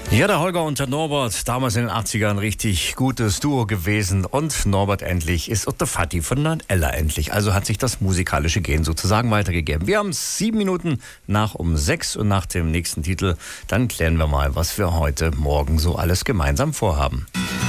Ja, der Holger und der Norbert, damals in den 80ern ein richtig gutes Duo gewesen. Und Norbert endlich ist auch der Vati von der Ella endlich. Also hat sich das musikalische Gen sozusagen weitergegeben. Wir haben 7 Minuten nach um 6 und nach dem nächsten Titel, dann klären wir mal, was wir heute Morgen so alles gemeinsam vorhaben.